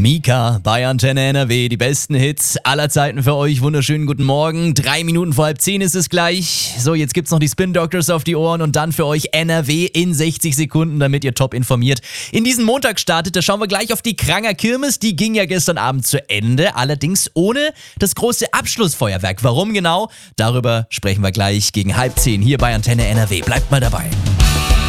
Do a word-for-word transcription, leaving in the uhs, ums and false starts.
Mika bei Antenne N R W, die besten Hits aller Zeiten für euch. Wunderschönen guten Morgen. Drei Minuten vor halb zehn ist es gleich. So, jetzt gibt's noch die Spin Doctors auf die Ohren und dann für euch N R W in sechzig Sekunden, damit ihr top informiert in diesen Montag startet. Da schauen wir gleich auf die Kranger Kirmes. Die ging ja gestern Abend zu Ende, allerdings ohne das große Abschlussfeuerwerk. Warum genau? Darüber sprechen wir gleich gegen halb zehn hier bei Antenne N R W. Bleibt mal dabei.